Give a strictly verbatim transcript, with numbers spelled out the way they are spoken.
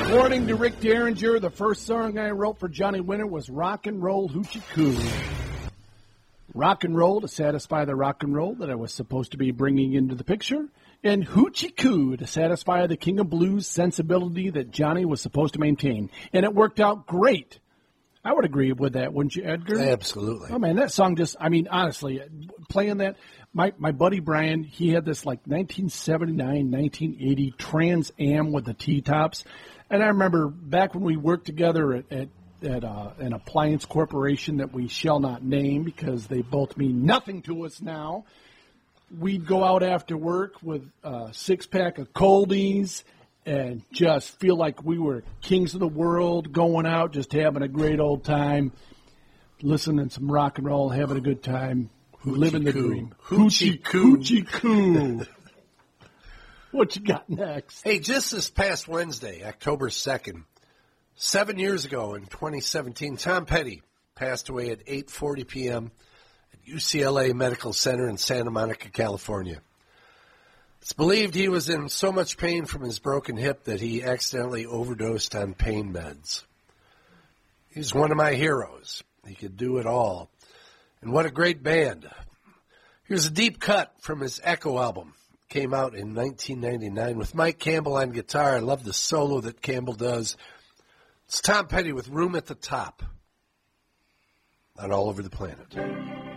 According to Rick Derringer, the first song I wrote for Johnny Winter was Rock and Roll Hoochie Coo. Rock and roll to satisfy the rock and roll that I was supposed to be bringing into the picture, and Hoochie Coo to satisfy the King of Blues sensibility that Johnny was supposed to maintain. And it worked out great. I would agree with that, wouldn't you, Edgar? Absolutely. Oh, man, that song just, I mean, honestly, playing that, my, my buddy Brian, he had this like nineteen seventy-nine, nineteen eighty Trans Am with the T-tops. And I remember back when we worked together at, at, at uh, an appliance corporation that we shall not name because they both mean nothing to us now, we'd go out after work with a six-pack of Coldies and just feel like we were kings of the world, going out, just having a great old time, listening to some rock and roll, having a good time, Hoochie living the coo. dream. Hoochie coo. Hoochie coo. What you got next? Hey, just this past Wednesday, October second, seven years ago in twenty seventeen, Tom Petty passed away at eight forty p.m. at U C L A Medical Center in Santa Monica, California. It's believed he was in so much pain from his broken hip that he accidentally overdosed on pain meds. He's one of my heroes. He could do it all. And what a great band. Here's a deep cut from his Echo album. Came out in nineteen ninety-nine with Mike Campbell on guitar. I love the solo that Campbell does. It's Tom Petty with Room at the Top on All Over the Planet.